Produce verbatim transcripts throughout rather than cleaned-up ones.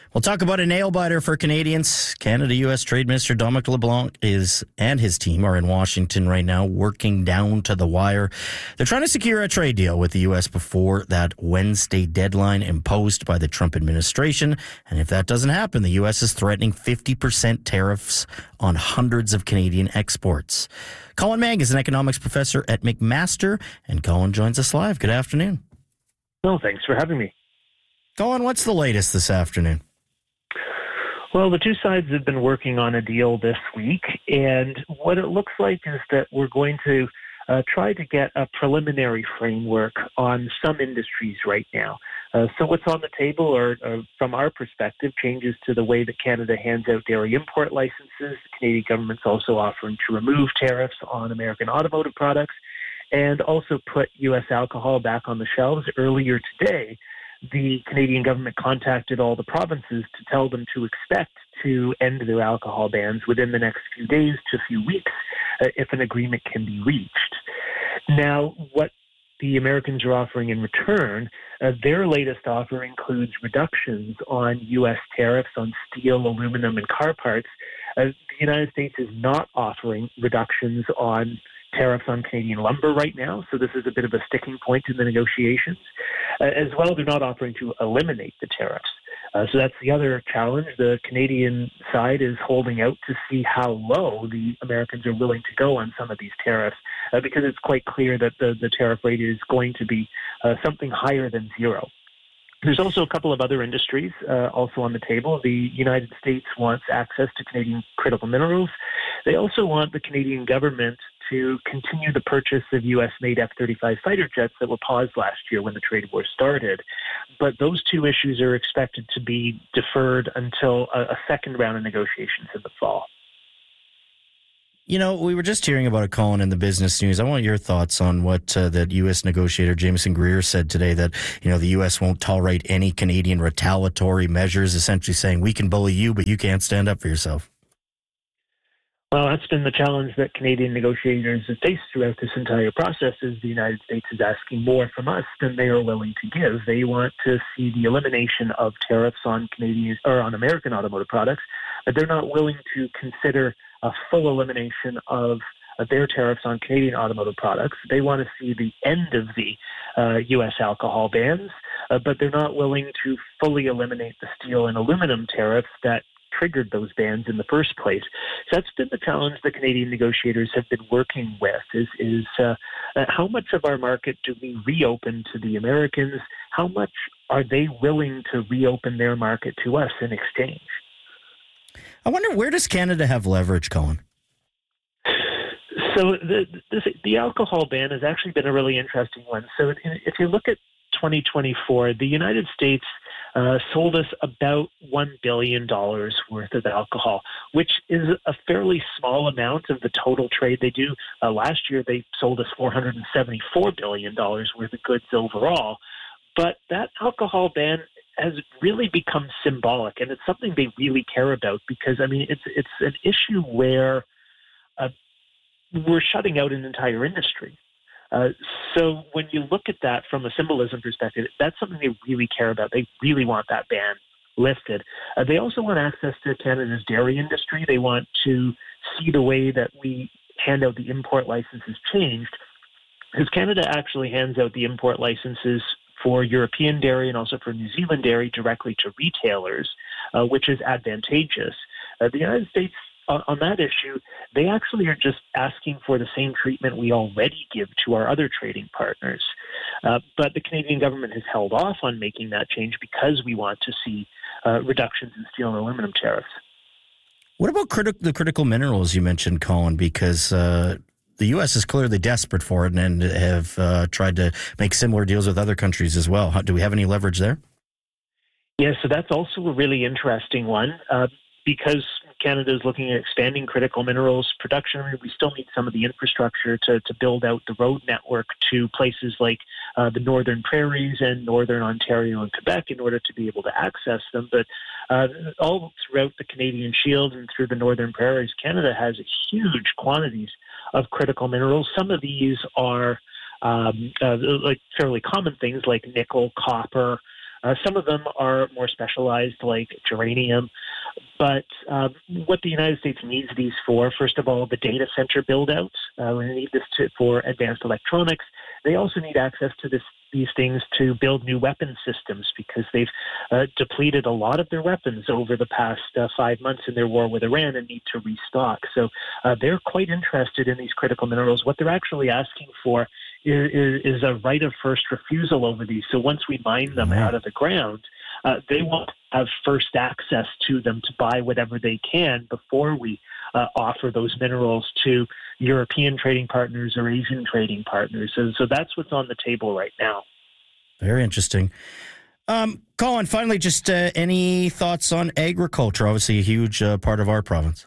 We'll talk about a nail biter for Canadians. Canada-U S Trade Minister Dominic LeBlanc is and his team are in Washington right now working down to the wire. They're trying to secure a trade deal with the U S before that Wednesday deadline imposed by the Trump administration. And if that doesn't happen, the U S is threatening fifty percent tariffs on hundreds of Canadian exports. Colin Mang is an economics professor at McMaster, and Colin joins us live. Good afternoon. Well, thanks for having me. Colin, what's the latest this afternoon? Well, the two sides have been working on a deal this week, and what it looks like is that we're going to uh, try to get a preliminary framework on some industries right now. Uh, so what's on the table are, are, from our perspective, changes to the way that Canada hands out dairy import licenses. The Canadian government's also offering to remove tariffs on American automotive products and also put U S alcohol back on the shelves. Earlier today, the Canadian government contacted all the provinces to tell them to expect to end their alcohol bans within the next few days to a few weeks uh, if an agreement can be reached. Now, what the Americans are offering in return, uh, their latest offer includes reductions on U S tariffs on steel, aluminum, and car parts. Uh, the United States is not offering reductions on tariffs on Canadian lumber right now, so this is a bit of a sticking point in the negotiations. Uh, as well, they're not offering to eliminate the tariffs. Uh, so that's the other challenge. The Canadian side is holding out to see how low the Americans are willing to go on some of these tariffs, uh, because it's quite clear that the, the tariff rate is going to be uh, something higher than zero. There's also a couple of other industries uh, also on the table. The United States wants access to Canadian critical minerals. They also want the Canadian government to continue the purchase of U S-made F thirty-five fighter jets that were paused last year when the trade war started. But those two issues are expected to be deferred until a, a second round of negotiations in the fall. You know, we were just hearing about it, Colin, in the business news. I want your thoughts on what uh, that U S negotiator Jameson Greer said today, that, you know, the U S won't tolerate any Canadian retaliatory measures, essentially saying we can bully you, but you can't stand up for yourself. Well, that's been the challenge that Canadian negotiators have faced throughout this entire process, is the United States is asking more from us than they are willing to give. They want to see the elimination of tariffs on Canadian or on American automotive products, but they're not willing to consider a full elimination of uh, their tariffs on Canadian automotive products. They want to see the end of the uh, U S alcohol bans, uh, but they're not willing to fully eliminate the steel and aluminum tariffs that triggered those bans in the first place. So that's been the challenge the Canadian negotiators have been working with, is, is uh, uh, how much of our market do we reopen to the Americans? How much are they willing to reopen their market to us in exchange? I wonder, where does Canada have leverage, Colin? So the, this, the alcohol ban has actually been a really interesting one. So if you look at twenty twenty-four, the United States uh, sold us about one billion dollars worth of alcohol, which is a fairly small amount of the total trade they do. Uh, last year, they sold us four hundred seventy-four billion dollars worth of goods overall. But that alcohol ban has really become symbolic, and it's something they really care about because, I mean, it's it's an issue where uh, we're shutting out an entire industry. Uh, so when you look at that from a symbolism perspective, that's something they really care about. They really want that ban lifted. Uh, they also want access to Canada's dairy industry. They want to see the way that we hand out the import licenses changed, because Canada actually hands out the import licenses for European dairy and also for New Zealand dairy directly to retailers, uh, which is advantageous. Uh, the United States, on, on that issue, they actually are just asking for the same treatment we already give to our other trading partners. Uh, but the Canadian government has held off on making that change because we want to see uh, reductions in steel and aluminum tariffs. What about criti- the critical minerals you mentioned, Colin? Because uh, the U S is clearly desperate for it and have uh, tried to make similar deals with other countries as well. How, do we have any leverage there? Yeah, so that's also a really interesting one. Uh, because Canada is looking at expanding critical minerals production, I mean, we still need some of the infrastructure to, to build out the road network to places like uh, the Northern Prairies and Northern Ontario and Quebec in order to be able to access them. But uh, all throughout the Canadian Shield and through the Northern Prairies, Canada has huge quantities of critical minerals. Some of these are um, uh, like fairly common things like nickel, copper, Uh, some of them are more specialized, like geranium. But um, what the United States needs these for, first of all, the data center build-out. Uh, we need this to, for advanced electronics. They also need access to this, these things to build new weapon systems because they've uh, depleted a lot of their weapons over the past uh, five months in their war with Iran and need to restock. So uh, they're quite interested in these critical minerals. What they're actually asking for is, is, is a right of first refusal over these. So once we mine them out of the ground, uh, they want to have first access to them to buy whatever they can before we uh, offer those minerals to European trading partners or Asian trading partners. So, so that's what's on the table right now. Very interesting. Um, Colin, finally, just uh, any thoughts on agriculture? Obviously, a huge uh, part of our province.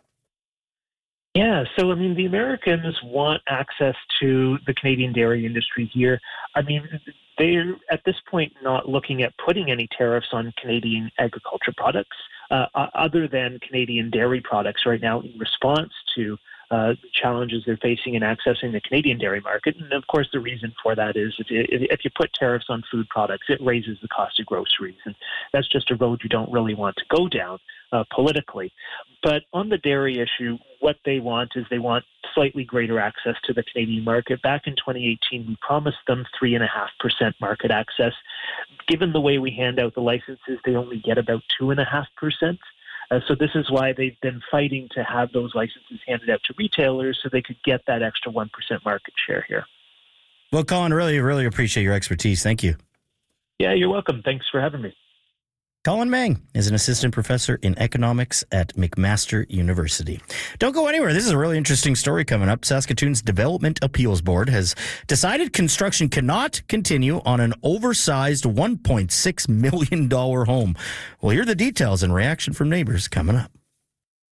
Yeah, so I mean, the Americans want access to the Canadian dairy industry here. I mean, they're at this point not looking at putting any tariffs on Canadian agriculture products uh, other than Canadian dairy products right now in response to uh, challenges they're facing in accessing the Canadian dairy market. And of course, the reason for that is if you, if you put tariffs on food products, it raises the cost of groceries. And that's just a road you don't really want to go down uh, politically. But on the dairy issue, what they want is they want slightly greater access to the Canadian market. Back in twenty eighteen, we promised them three point five percent market access. Given the way we hand out the licenses, they only get about two point five percent. Uh, so this is why they've been fighting to have those licenses handed out to retailers so they could get that extra one percent market share here. Well, Colin, really, really appreciate your expertise. Thank you. Yeah, you're welcome. Thanks for having me. Colin Meng is an assistant professor in economics at McMaster University. Don't go anywhere. This is a really interesting story coming up. Saskatoon's Development Appeals Board has decided construction cannot continue on an oversized one point six million dollars home. We'll hear the details and reaction from neighbors coming up.